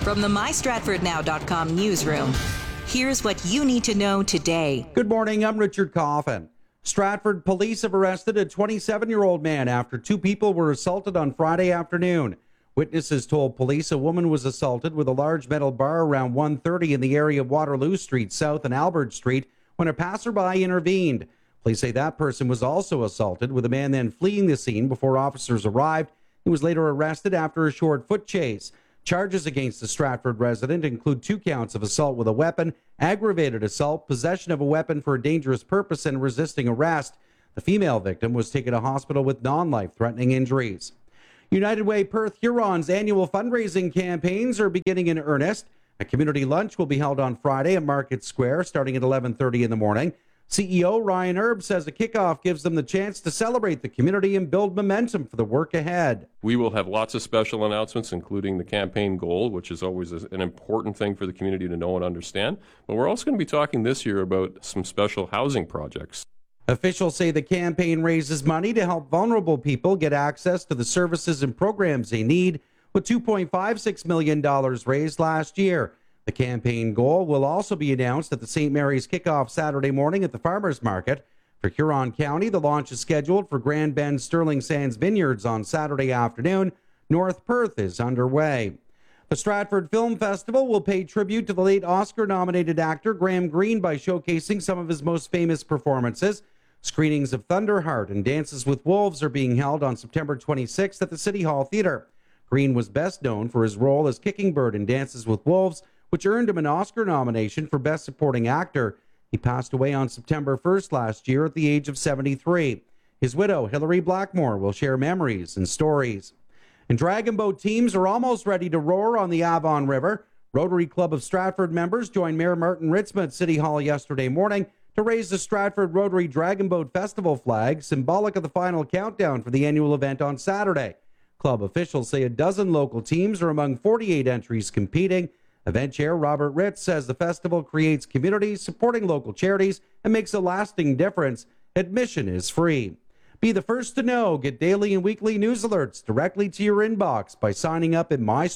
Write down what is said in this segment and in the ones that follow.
From the MyStratfordNow.com newsroom, here's what you need to know today. Good morning, I'm Richard Coffin. Stratford police have arrested a 27-year-old man after two people were assaulted on Friday afternoon. Witnesses told police a woman was assaulted with a large metal bar around 1:30 in the area of Waterloo Street South and Albert Street when a passerby intervened. Police say that person was also assaulted, with a man then fleeing the scene before officers arrived. He was later arrested after a short foot chase. Charges against the Stratford resident include 2 counts of assault with a weapon, aggravated assault, possession of a weapon for a dangerous purpose, and resisting arrest. The female victim was taken to hospital with non-life-threatening injuries. United Way Perth Huron's annual fundraising campaigns are beginning in earnest. A community lunch will be held on Friday at Market Square starting at 11:30 in the morning. CEO Ryan Erb says a kickoff gives them the chance to celebrate the community and build momentum for the work ahead. We will have lots of special announcements, including the campaign goal, which is always an important thing for the community to know and understand. But we're also going to be talking this year about some special housing projects. Officials say the campaign raises money to help vulnerable people get access to the services and programs they need, with $2.56 million raised last year. The campaign goal will also be announced at the St. Mary's kickoff Saturday morning at the Farmers Market. For Huron County, the launch is scheduled for Grand Bend Sterling Sands Vineyards on Saturday afternoon. North Perth is underway. The Stratford Film Festival will pay tribute to the late Oscar-nominated actor Graham Greene by showcasing some of his most famous performances. Screenings of Thunderheart and Dances with Wolves are being held on September 26th at the City Hall Theatre. Greene was best known for his role as Kicking Bird in Dances with Wolves, which earned him an Oscar nomination for Best Supporting Actor. He passed away on September 1st last year at the age of 73. His widow, Hilary Blackmore, will share memories and stories. And Dragon Boat teams are almost ready to roar on the Avon River. Rotary Club of Stratford members joined Mayor Martin Ritzma at City Hall yesterday morning to raise the Stratford Rotary Dragon Boat Festival flag, symbolic of the final countdown for the annual event on Saturday. Club officials say a dozen local teams are among 48 entries competing. Event chair Robert Ritz says the festival creates community, supporting local charities, and makes a lasting difference. Admission is free. Be the first to know. Get daily and weekly news alerts directly to your inbox by signing up at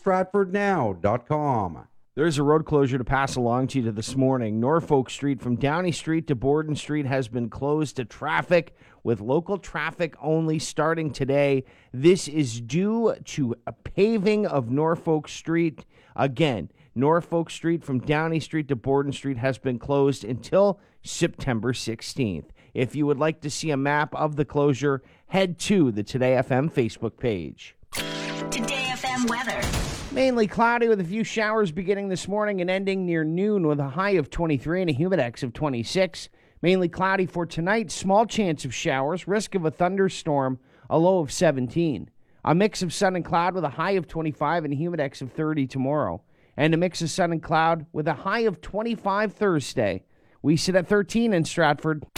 mystratfordnow.com. There's a road closure to pass along to you this morning. Norfolk Street from Downey Street to Borden Street has been closed to traffic, with local traffic only starting today. This is due to a paving of Norfolk Street. Again, Norfolk Street from Downey Street to Borden Street has been closed until September 16th. If you would like to see a map of the closure, head to the Today FM Facebook page. Today FM weather. Mainly cloudy with a few showers beginning this morning and ending near noon with a high of 23 and a humidex of 26. Mainly cloudy for tonight, small chance of showers, risk of a thunderstorm, a low of 17. A mix of sun and cloud with a high of 25 and a humidex of 30 tomorrow. And a mix of sun and cloud with a high of 25 Thursday. We sit at 13 in Stratford.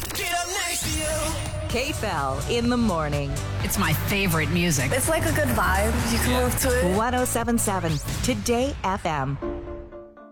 KFL in the morning. It's my favorite music. It's like a good vibe. You can move to it. 1077 Today FM.